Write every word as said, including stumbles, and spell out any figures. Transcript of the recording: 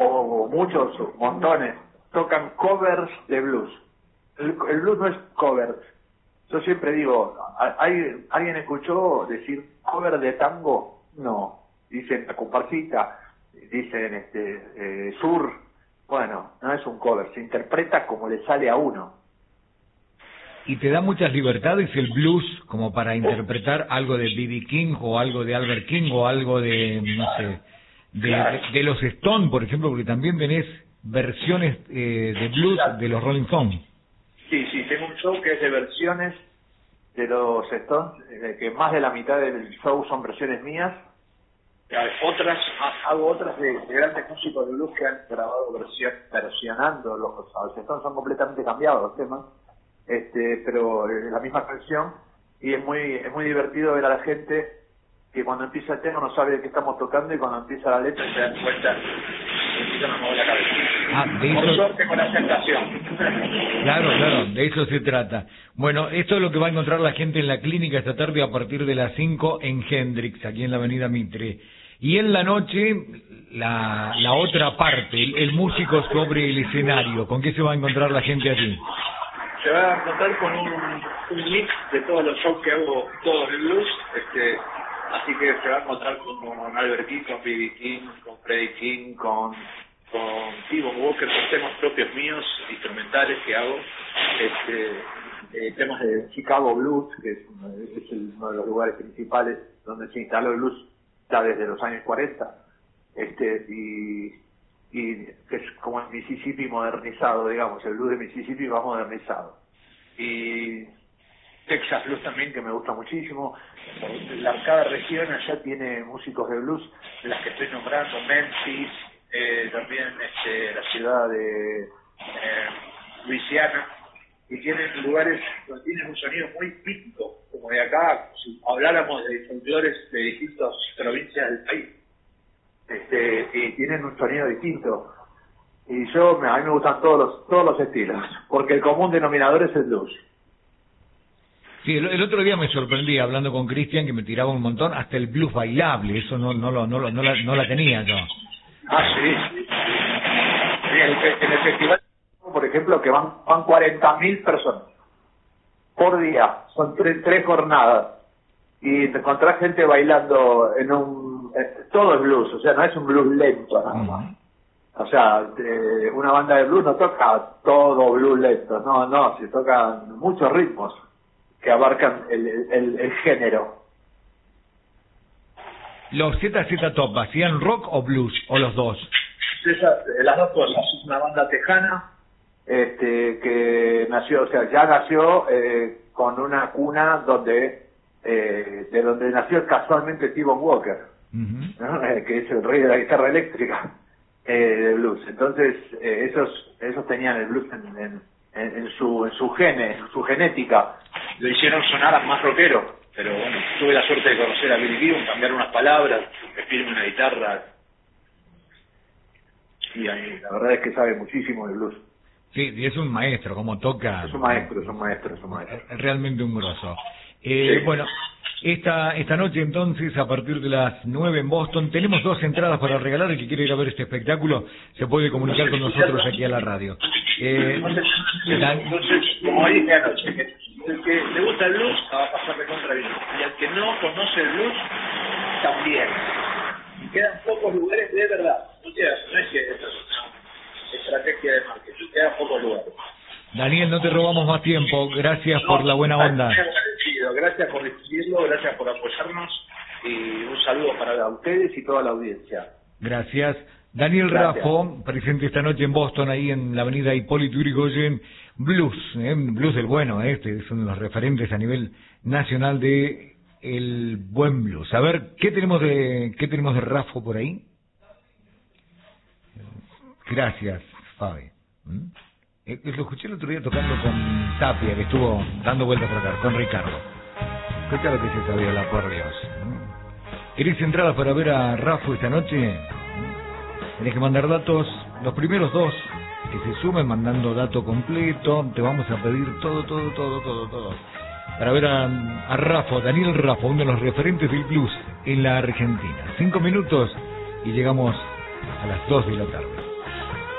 o muchos, montones, tocan covers de blues. El, el blues no es cover. Yo siempre digo, ¿hay, ¿alguien escuchó decir cover de tango? No. Dicen la comparsita, dicen este eh, sur. Bueno, no es un cover, se interpreta como le sale a uno. ¿Y te da muchas libertades el blues como para interpretar algo de B B King o algo de Albert King o algo de, no sé, de, Claro. de, de los Stones, por ejemplo, porque también tenés versiones eh, de blues Claro. de los Rolling Stones? Sí, sí, tengo un show que es de versiones de los Stones, eh, que más de la mitad del show son versiones mías. Otras, hago otras de, de grandes músicos de blues que han grabado versión, versionando los, los Stones, son completamente cambiados los temas. Este, pero eh, la misma canción, y es muy es muy divertido ver a la gente que cuando empieza el tema no sabe de qué estamos tocando y cuando empieza la letra se dan cuenta y empiezan a mover la cabeza. Ah, de Por eso... suerte con la aceptación. Claro, claro, de eso se trata. Bueno, esto es lo que va a encontrar la gente en la clínica esta tarde a partir de las cinco en Hendrix, aquí en la avenida Mitre. Y en la noche, la, la otra parte, el, el músico sobre el escenario. ¿Con qué se va a encontrar la gente allí? Se va a encontrar con un, un mix de todos los shows que hago, todos de blues, este, así que se va a encontrar con, con Albert King, con B B King, con Freddie King, con con T-Bone Walker, con temas propios míos, instrumentales que hago, este, eh, temas de Chicago Blues, que es, uno, es el, uno de los lugares principales donde se instaló el blues ya desde los años cuarenta, este, y y que es como el Mississippi modernizado, digamos, el blues de Mississippi va modernizado. Y Texas Blues también, que me gusta muchísimo. La, cada región allá tiene músicos de blues, de las que estoy nombrando, Memphis, eh, también este, la ciudad de eh, Luisiana, y tienen lugares donde tienen un sonido muy típico, como de acá, si habláramos de folclores de distintas provincias del país. Este, y tienen un sonido distinto, y yo a mí me gustan todos los todos los estilos, porque el común denominador es el blues. Sí, el, el otro día me sorprendí hablando con Cristian, que me tiraba un montón, hasta el blues bailable, eso no no lo no, lo, no, la, no la tenía yo. Ah, sí, sí, sí. En, el, en el festival, por ejemplo, que van van cuarenta mil personas por día, son tres, tres jornadas, y te encontrás gente bailando en un todo es blues, o sea, no es un blues lento nada más. O sea, eh, una banda de blues no toca todo blues lento, no, no, se tocan muchos ritmos que abarcan el, el, el género. ¿Los Z Z Top hacían rock o blues, o los dos? Esa, las dos cosas, es una banda tejana este, que nació, o sea, ya nació eh, con una cuna donde eh, de donde nació casualmente T-Bone Walker. Uh-huh. ¿No? Eh, que es el rey de la guitarra eléctrica eh, de blues. Entonces eh, esos esos tenían el blues en, en, en, en su en su gene, en su genética. Lo hicieron sonar más rockero, pero bueno, tuve la suerte de conocer a Billy Gibbons, cambiar unas palabras, escribirme una guitarra, y ahí, la verdad es que sabe muchísimo de blues. Sí, y es un maestro, como toca. Es un maestro, es un maestro, es un maestro. Es realmente un grosso. Eh, sí. Bueno, esta esta noche entonces, a partir de las nueve en Boston, tenemos dos entradas para regalar. El que quiere ir a ver este espectáculo se puede comunicar con nosotros aquí a la radio. Eh, entonces, entonces, como dije anoche, el que le gusta el blues va a pasar de contra bien, y el que no conoce el blues también. Y quedan pocos lugares de verdad. No, queda, no es que es una estrategia de marketing, quedan pocos lugares. Daniel, no te robamos más tiempo. Gracias no, por la buena onda. Gracias por decidirlo, gracias por apoyarnos, y un saludo para ustedes y toda la audiencia. Gracias. Daniel Gracias. Raffo, presente esta noche en Boston, ahí en la avenida Hipólito Yrigoyen. Blues, ¿eh? Blues del bueno, ¿eh? Este son los referentes a nivel nacional de el buen blues. A ver, ¿qué tenemos de qué tenemos de Raffo por ahí? Gracias, Fabi. ¿Mm? Eh, lo escuché el otro día tocando con Tapia, que estuvo dando vueltas por acá, con Ricardo. Escucha lo que se sabía hablar, por Dios. ¿Mm? ¿Querés entradas para ver a Raffo esta noche? ¿Mm? Tenés que mandar datos, los primeros dos que se sumen mandando dato completo. Te vamos a pedir todo, todo, todo, todo, todo. Para ver a, a Raffo, Daniel Raffo, uno de los referentes del blues en la Argentina. Cinco minutos y llegamos a las dos de la tarde.